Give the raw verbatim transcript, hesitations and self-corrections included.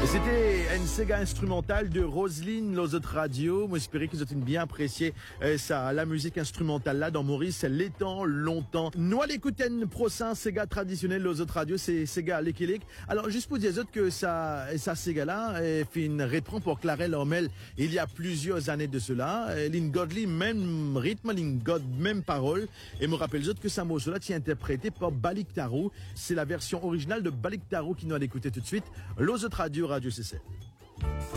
C'était une Sega instrumentale de Roselyne Lozot Radio. Moi, j'espère que vous avez bien apprécié euh, ça, la musique instrumentale là dans Maurice, l'étang longtemps. Nous allons écouter une prochaine Sega traditionnelle Lozot Radio, c'est Sega Lekelek. Alors, juste pour dire aux autres que ça, ça Sega là, euh, fait une reprend pour Clarel Hormel il y a plusieurs années de cela. Euh, Lynn Godley, même rythme, Lynn God, même parole. Et me rappelle aux autres que ça morceau là, est interprété par Balik Tarou. C'est la version originale de Balik Tarou qui nous allons écouter tout de suite. Lozot Radio, Radio C C.